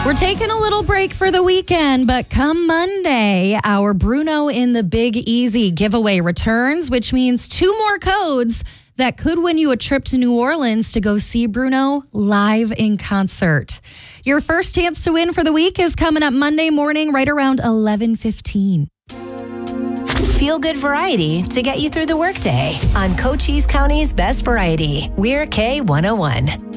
We're taking a little break for the weekend, but come Monday, our Bruno in the Big Easy giveaway returns, which means 2 more codes that could win you a trip to New Orleans to go see Bruno live in concert. Your first chance to win for the week is coming up Monday morning, right around 11:15. Feel good variety to get you through the workday on Cochise County's Best Variety. We're K101.